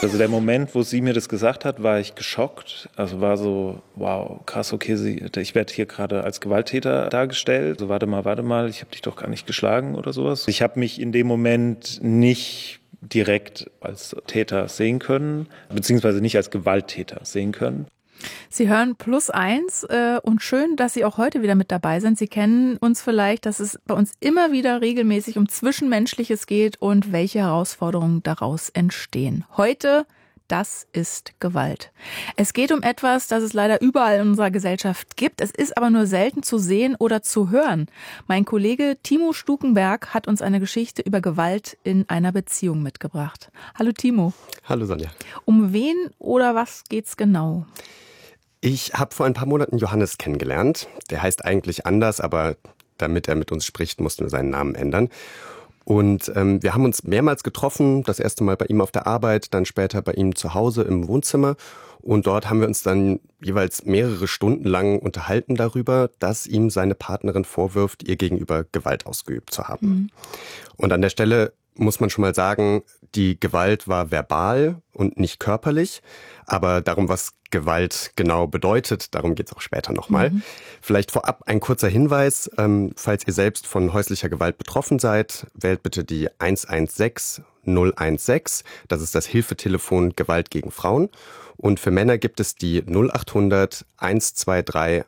Also der Moment, wo sie mir das gesagt hat, war ich geschockt. Also war so, wow, krass, okay, ich werde hier gerade als Gewalttäter dargestellt. Also warte mal, ich habe dich doch gar nicht geschlagen oder sowas. Ich habe mich in dem Moment nicht direkt als Täter sehen können, beziehungsweise nicht als Gewalttäter sehen können. Sie hören +1 und schön, dass Sie auch heute wieder mit dabei sind. Sie kennen uns vielleicht, dass es bei uns immer wieder regelmäßig um Zwischenmenschliches geht und welche Herausforderungen daraus entstehen. Heute, das ist Gewalt. Es geht um etwas, das es leider überall in unserer Gesellschaft gibt. Es ist aber nur selten zu sehen oder zu hören. Mein Kollege Timo Stukenberg hat uns eine Geschichte über Gewalt in einer Beziehung mitgebracht. Hallo Timo. Hallo Sonja. Um wen oder was geht's genau? Ich habe vor ein paar Monaten Johannes kennengelernt. Der heißt eigentlich anders, aber damit er mit uns spricht, mussten wir seinen Namen ändern. Und wir haben uns mehrmals getroffen, das erste Mal bei ihm auf der Arbeit, dann später bei ihm zu Hause im Wohnzimmer. Und dort haben wir uns dann jeweils mehrere Stunden lang unterhalten darüber, dass ihm seine Partnerin vorwirft, ihr gegenüber Gewalt ausgeübt zu haben. Mhm. Und an der Stelle muss man schon mal sagen, die Gewalt war verbal und nicht körperlich. Aber darum, was Gewalt genau bedeutet, darum geht es auch später nochmal. Mhm. Vielleicht vorab ein kurzer Hinweis, falls ihr selbst von häuslicher Gewalt betroffen seid, wählt bitte die 116 016. Das ist das Hilfetelefon Gewalt gegen Frauen. Und für Männer gibt es die 0800 123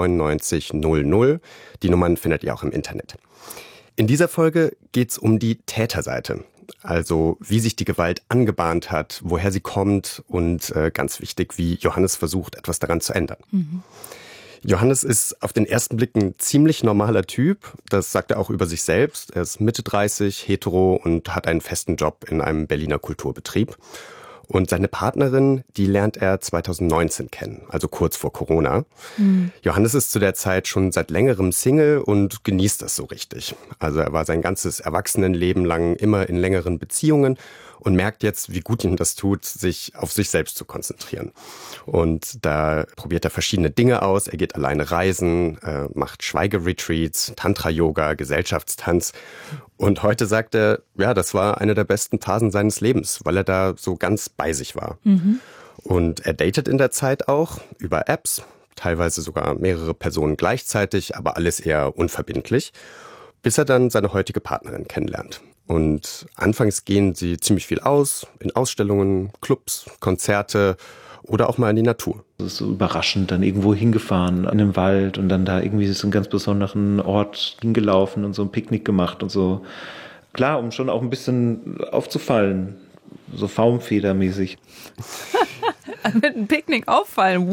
99 00. Die Nummern findet ihr auch im Internet. In dieser Folge geht es um die Täterseite. Also wie sich die Gewalt angebahnt hat, woher sie kommt und ganz wichtig, wie Johannes versucht, etwas daran zu ändern. Mhm. Johannes ist auf den ersten Blick ein ziemlich normaler Typ. Das sagt er auch über sich selbst. Er ist Mitte 30, hetero und hat einen festen Job in einem Berliner Kulturbetrieb. Und seine Partnerin, die lernt er 2019 kennen, also kurz vor Corona. Mhm. Johannes ist zu der Zeit schon seit längerem Single und genießt das so richtig. Also er war sein ganzes Erwachsenenleben lang immer in längeren Beziehungen und merkt jetzt, wie gut ihm das tut, sich auf sich selbst zu konzentrieren. Und da probiert er verschiedene Dinge aus. Er geht alleine reisen, macht Schweigeretreats, Tantra-Yoga, Gesellschaftstanz. Und heute sagt er, ja, das war eine der besten Phasen seines Lebens, weil er da so ganz bei sich war. Mhm. Und er datet in der Zeit auch über Apps, teilweise sogar mehrere Personen gleichzeitig, aber alles eher unverbindlich, bis er dann seine heutige Partnerin kennenlernt. Und anfangs gehen sie ziemlich viel aus, in Ausstellungen, Clubs, Konzerte oder auch mal in die Natur. Das ist so überraschend, dann irgendwo hingefahren, in den Wald und dann da irgendwie so einen ganz besonderen Ort hingelaufen und so ein Picknick gemacht und so. Klar, um schon auch ein bisschen aufzufallen, so Faulfedermäßig. Mit einem Picknick auffallen,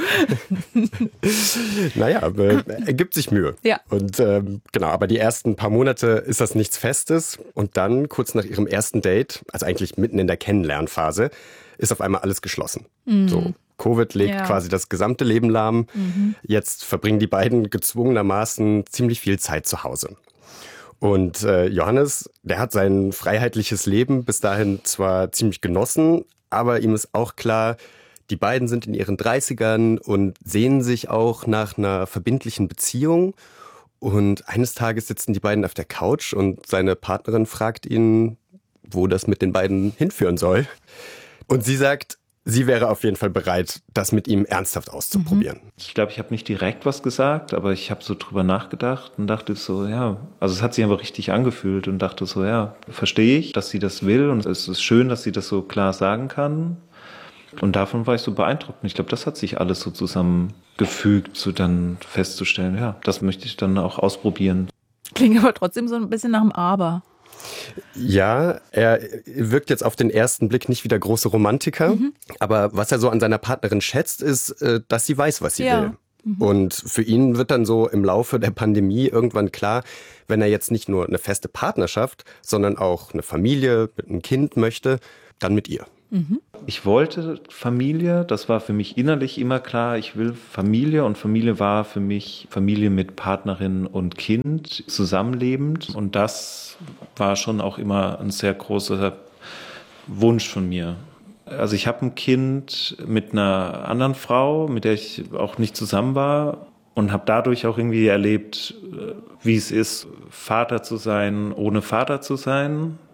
Naja, er gibt sich Mühe. Ja. Und genau, aber die ersten paar Monate ist das nichts Festes. Und dann, kurz nach ihrem ersten Date, also eigentlich mitten in der Kennenlernphase, ist auf einmal alles geschlossen. Mhm. So, Covid legt quasi das gesamte Leben lahm. Mhm. Jetzt verbringen die beiden gezwungenermaßen ziemlich viel Zeit zu Hause. Und Johannes, der hat sein freiheitliches Leben bis dahin zwar ziemlich genossen, aber ihm ist auch klar, die beiden sind in ihren 30ern und sehnen sich auch nach einer verbindlichen Beziehung. Und eines Tages sitzen die beiden auf der Couch und seine Partnerin fragt ihn, wo das mit den beiden hinführen soll. Und sie sagt, sie wäre auf jeden Fall bereit, das mit ihm ernsthaft auszuprobieren. Ich glaube, ich habe nicht direkt was gesagt, aber ich habe so drüber nachgedacht und dachte so, ja, also es hat sich einfach richtig angefühlt und dachte so, ja, verstehe ich, dass sie das will und es ist schön, dass sie das so klar sagen kann. Und davon war ich so beeindruckt. Und ich glaube, das hat sich alles so zusammengefügt, so dann festzustellen, ja, das möchte ich dann auch ausprobieren. Klingt aber trotzdem so ein bisschen nach einem Aber. Ja, er wirkt jetzt auf den ersten Blick nicht wie der große Romantiker, aber was er so an seiner Partnerin schätzt, ist, dass sie weiß, was sie will. Mhm. Und für ihn wird dann so im Laufe der Pandemie irgendwann klar, wenn er jetzt nicht nur eine feste Partnerschaft, sondern auch eine Familie mit einem Kind möchte, dann mit ihr. Mhm. Ich wollte Familie, das war für mich innerlich immer klar, ich will Familie und Familie war für mich Familie mit Partnerin und Kind zusammenlebend und das war schon auch immer ein sehr großer Wunsch von mir. Also ich habe ein Kind mit einer anderen Frau, mit der ich auch nicht zusammen war und habe dadurch auch irgendwie erlebt, wie es ist, Vater zu sein, ohne Vater zu sein.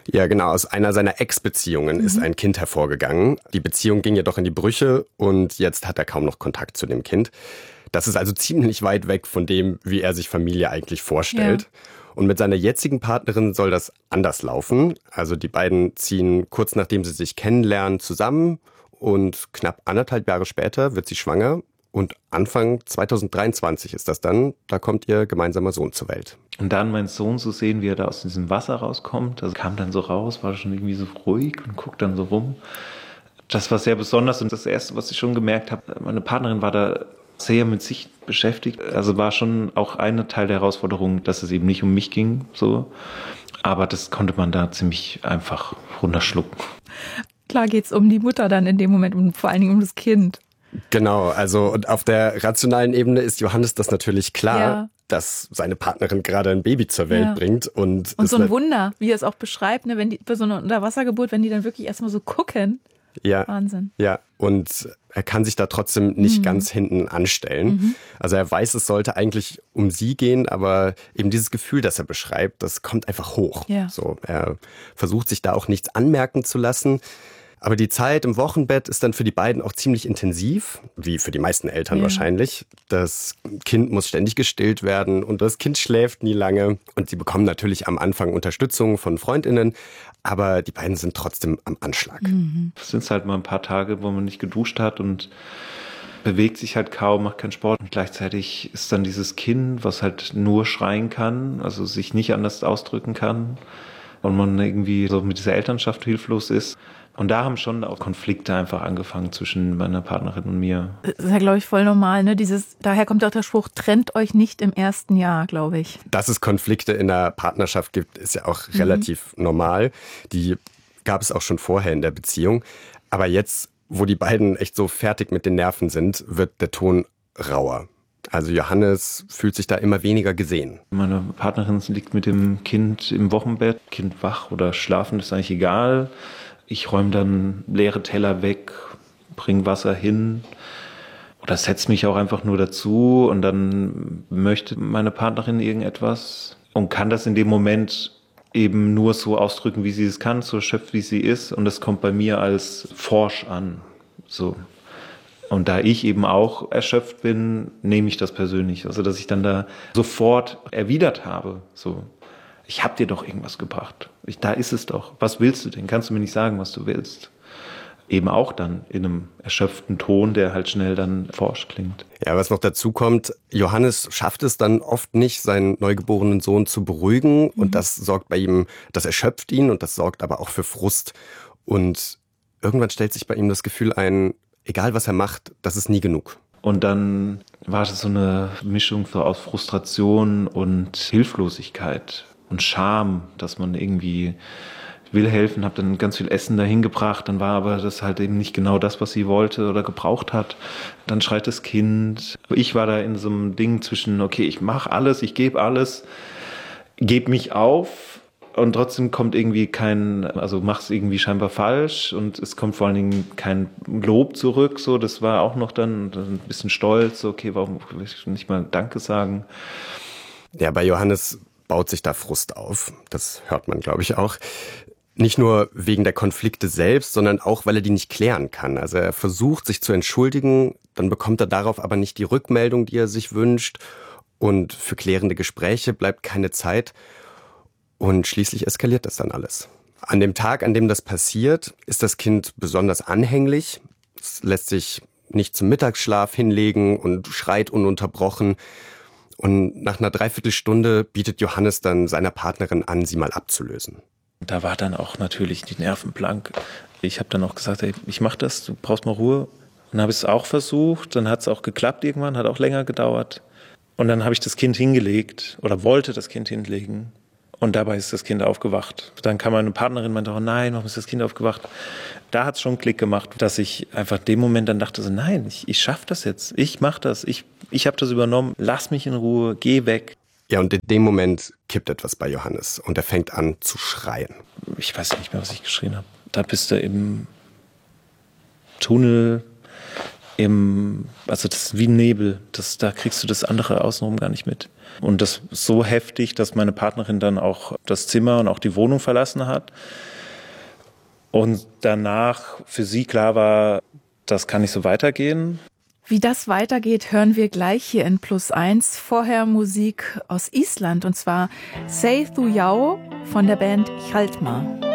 Ja, genau. Aus einer seiner Ex-Beziehungen ist ein Kind hervorgegangen. Die Beziehung ging jedoch in die Brüche und jetzt hat er kaum noch Kontakt zu dem Kind. Das ist also ziemlich weit weg von dem, wie er sich Familie eigentlich vorstellt. Ja. Und mit seiner jetzigen Partnerin soll das anders laufen. Also die beiden ziehen kurz nachdem sie sich kennenlernen zusammen und knapp 1,5 Jahre später wird sie schwanger. Und Anfang 2023 ist das dann, da kommt ihr gemeinsamer Sohn zur Welt. Und dann meinen Sohn zu sehen, wie er da aus diesem Wasser rauskommt, das kam dann so raus, war schon irgendwie so ruhig und guckt dann so rum. Das war sehr besonders und das Erste, was ich schon gemerkt habe, meine Partnerin war da sehr mit sich beschäftigt. Also war schon auch ein Teil der Herausforderung, dass es eben nicht um mich ging, so. Aber das konnte man da ziemlich einfach runterschlucken. Klar geht's um die Mutter dann in dem Moment und vor allen Dingen um das Kind. Genau, also und auf der rationalen Ebene ist Johannes das natürlich klar, dass seine Partnerin gerade ein Baby zur Welt bringt. Und so ein Wunder, wie er es auch beschreibt, ne, wenn die für so eine Unterwassergeburt, wenn die dann wirklich erstmal so gucken. Ja, Wahnsinn. Ja, und er kann sich da trotzdem nicht ganz hinten anstellen. Also er weiß, es sollte eigentlich um sie gehen, aber eben dieses Gefühl, das er beschreibt, das kommt einfach hoch. Ja. So, er versucht sich da auch nichts anmerken zu lassen. Aber die Zeit im Wochenbett ist dann für die beiden auch ziemlich intensiv, wie für die meisten Eltern wahrscheinlich. Das Kind muss ständig gestillt werden und das Kind schläft nie lange. Und sie bekommen natürlich am Anfang Unterstützung von FreundInnen, aber die beiden sind trotzdem am Anschlag. Es sind halt mal ein paar Tage, wo man nicht geduscht hat und bewegt sich halt kaum, macht keinen Sport. Und gleichzeitig ist dann dieses Kind, was halt nur schreien kann, also sich nicht anders ausdrücken kann und man irgendwie so mit dieser Elternschaft hilflos ist. Und da haben schon auch Konflikte einfach angefangen zwischen meiner Partnerin und mir. Das ist ja, glaube ich, voll normal, ne? Daher kommt auch der Spruch, trennt euch nicht im ersten Jahr, glaube ich. Dass es Konflikte in der Partnerschaft gibt, ist ja auch relativ normal. Die gab es auch schon vorher in der Beziehung. Aber jetzt, wo die beiden echt so fertig mit den Nerven sind, wird der Ton rauer. Also Johannes fühlt sich da immer weniger gesehen. Meine Partnerin liegt mit dem Kind im Wochenbett, Kind wach oder schlafen, ist eigentlich egal. Ich räume dann leere Teller weg, bringe Wasser hin oder setze mich auch einfach nur dazu und dann möchte meine Partnerin irgendetwas und kann das in dem Moment eben nur so ausdrücken, wie sie es kann, so erschöpft, wie sie ist und das kommt bei mir als forsch an. So. Und da ich eben auch erschöpft bin, nehme ich das persönlich. Also dass ich dann da sofort erwidert habe, so. Ich hab dir doch irgendwas gebracht. Da ist es doch. Was willst du denn? Kannst du mir nicht sagen, was du willst? Eben auch dann in einem erschöpften Ton, der halt schnell dann forsch klingt. Ja, was noch dazu kommt, Johannes schafft es dann oft nicht, seinen neugeborenen Sohn zu beruhigen. Und das sorgt bei ihm, das erschöpft ihn und das sorgt aber auch für Frust. Und irgendwann stellt sich bei ihm das Gefühl ein, egal was er macht, das ist nie genug. Und dann war das so eine Mischung aus Frustration und Hilflosigkeit. Und Scham, dass man irgendwie will helfen, habe dann ganz viel Essen dahin gebracht, dann war aber das halt eben nicht genau das, was sie wollte oder gebraucht hat. Dann schreit das Kind. Ich war da in so einem Ding zwischen, okay, ich mache alles, ich gebe alles, gebe mich auf und trotzdem kommt irgendwie also mach's irgendwie scheinbar falsch und es kommt vor allen Dingen kein Lob zurück, so, das war auch noch dann ein bisschen stolz, okay, warum will ich nicht mal Danke sagen? Ja, bei Johannes baut sich da Frust auf. Das hört man, glaube ich, auch. Nicht nur wegen der Konflikte selbst, sondern auch, weil er die nicht klären kann. Also er versucht, sich zu entschuldigen, dann bekommt er darauf aber nicht die Rückmeldung, die er sich wünscht. Und für klärende Gespräche bleibt keine Zeit. Und schließlich eskaliert das dann alles. An dem Tag, an dem das passiert, ist das Kind besonders anhänglich. Es lässt sich nicht zum Mittagsschlaf hinlegen und schreit ununterbrochen. Und nach einer Dreiviertelstunde bietet Johannes dann seiner Partnerin an, sie mal abzulösen. Da war dann auch natürlich die Nerven blank. Ich habe dann auch gesagt, hey, ich mache das, du brauchst mal Ruhe. Und dann habe ich es auch versucht, dann hat es auch geklappt irgendwann, hat auch länger gedauert. Und dann habe ich das Kind hingelegt oder wollte das Kind hinlegen. Und dabei ist das Kind aufgewacht. Dann kam meine Partnerin und meinte, oh nein, warum ist das Kind aufgewacht? Da hat es schon einen Klick gemacht, dass ich einfach in dem Moment dann dachte, so, nein, ich schaffe das jetzt. Ich mache das. Ich habe das übernommen. Lass mich in Ruhe. Geh weg. Ja, und in dem Moment kippt etwas bei Johannes und er fängt an zu schreien. Ich weiß nicht mehr, was ich geschrien habe. Da bist du im Tunnel. also das ist wie Nebel, da kriegst du das andere außenrum gar nicht mit. Und das ist so heftig, dass meine Partnerin dann auch das Zimmer und auch die Wohnung verlassen hat. Und danach für sie klar war, das kann nicht so weitergehen. Wie das weitergeht, hören wir gleich hier in +1. Vorher Musik aus Island, und zwar Sei þú já von der Band Hjalmar.